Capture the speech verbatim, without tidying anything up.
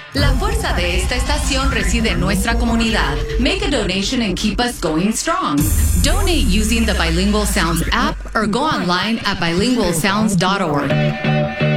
La fuerza de esta estación reside en nuestra comunidad. Make a donation and keep us going strong. Donate using the Bilingual Sounds app or go online at bilingual sounds dot org.